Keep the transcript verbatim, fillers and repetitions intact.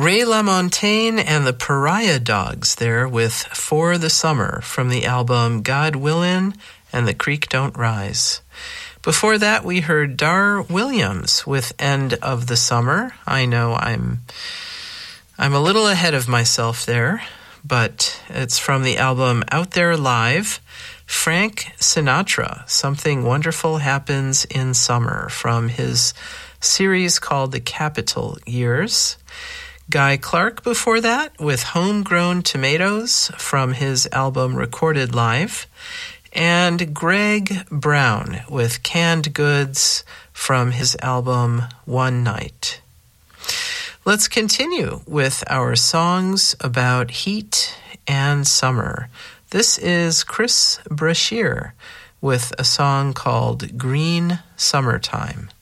Ray LaMontagne and the Pariah Dogs there with For the Summer from the album God Willin' and the Creek Don't Rise. Before that, we heard Dar Williams with End of the Summer. I know I'm I'm a little ahead of myself there, but it's from the album Out There Live. Frank Sinatra, Something Wonderful Happens in Summer, from his series called The Capitol Years. Guy Clark before that with Homegrown Tomatoes from his album Recorded Live. And Greg Brown with Canned Goods from his album One Night. Let's continue with our songs about heat and summer. This is Chris Brashear with a song called Green Summertime.